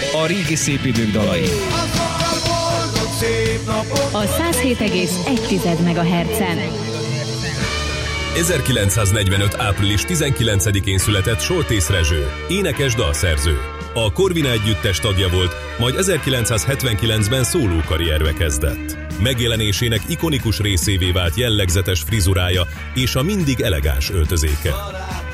a régi szép idők dalai. A 107,1 MHz-en. 1945. április 19-én született Soltész Rezső, énekes dalszerző. A Corvina együttes tagja volt, majd 1979-ben szólókarrierbe kezdett. Megjelenésének ikonikus részévé vált jellegzetes frizurája és a mindig elegáns öltözéke.